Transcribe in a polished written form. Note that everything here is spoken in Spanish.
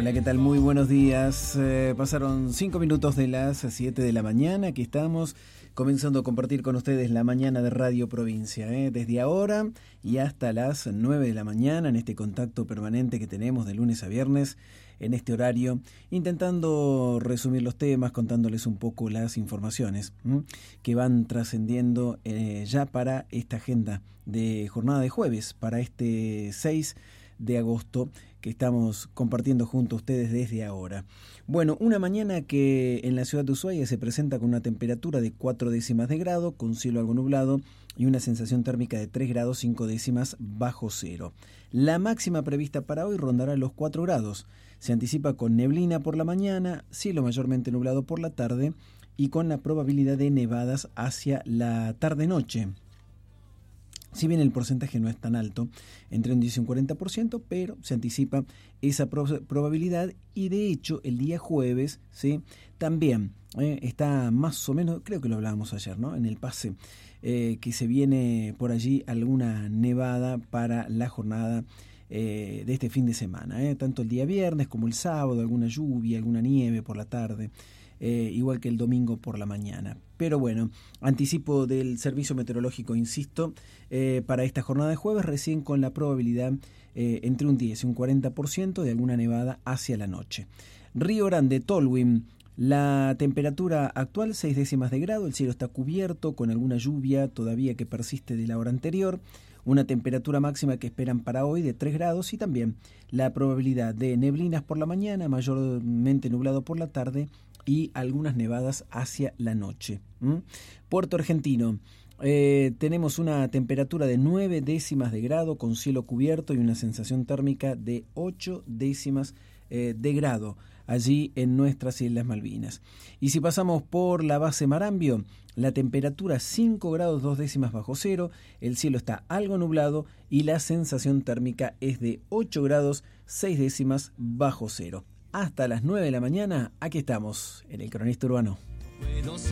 Hola, ¿qué tal? Muy buenos días. Pasaron 5 minutos de las 7 de la mañana. Aquí estamos comenzando a compartir con ustedes la mañana de Radio Provincia. Desde ahora y hasta las 9 de la mañana, en este contacto permanente que tenemos de lunes a viernes, en este horario, intentando resumir los temas, contándoles un poco las informaciones que van trascendiendo ya para esta agenda de jornada de jueves, para este 6 de agosto que estamos compartiendo junto a ustedes desde ahora. Bueno, una mañana que en la ciudad de Ushuaia se presenta con una temperatura de 4 décimas de grado, con cielo algo nublado y una sensación térmica de 3 grados 5 décimas bajo cero. La máxima prevista para hoy rondará los 4 grados. Se anticipa con neblina por la mañana, cielo mayormente nublado por la tarde y con la probabilidad de nevadas hacia la tarde-noche. Si bien el porcentaje no es tan alto, entre un 10 y un 40%, pero se anticipa esa probabilidad y de hecho el día jueves, ¿sí?, también está más o menos, creo que lo hablábamos ayer, ¿no?, en el pase, que se viene por allí alguna nevada para la jornada de este fin de semana, tanto el día viernes como el sábado, alguna lluvia, alguna nieve por la tarde. Igual que el domingo por la mañana. Pero bueno, anticipo del servicio meteorológico, insisto, para esta jornada de jueves, recién con la probabilidad entre un 10 y un 40% de alguna nevada hacia la noche. Río Grande, Tolwyn, la temperatura actual 6 décimas de grado, el cielo está cubierto con alguna lluvia todavía que persiste de la hora anterior, una temperatura máxima que esperan para hoy de 3 grados y también la probabilidad de neblinas por la mañana, mayormente nublado por la tarde y algunas nevadas hacia la noche. Puerto Argentino, tenemos una temperatura de 9 décimas de grado con cielo cubierto y una sensación térmica de 8 décimas de grado allí en nuestras Islas Malvinas. Y si pasamos por la base Marambio, la temperatura 5 grados 2 décimas bajo cero, el cielo está algo nublado y la sensación térmica es de 8 grados 6 décimas bajo cero. Hasta las 9 de la mañana, aquí estamos, en el Cronista Urbano. Puedo ser